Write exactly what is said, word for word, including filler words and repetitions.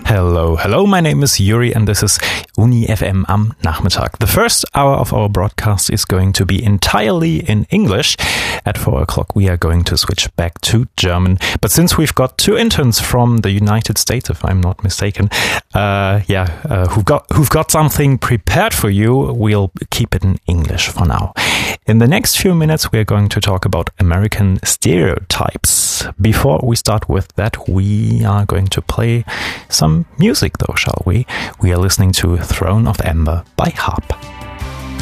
Hello, hello, my name is Yuri and this is Uni F M am Nachmittag. The first hour of our broadcast is going to be entirely in English. At four o'clock we are going to switch back to German. But since we've got two interns from the United States, if I'm not mistaken, uh, yeah, uh, who've got, who've got something prepared for you, we'll keep it in English for now. In the next few minutes we're going to talk about American stereotypes. Before we start with that, we are going to play some music though, shall we? We are listening to Throne of Amber by Harp.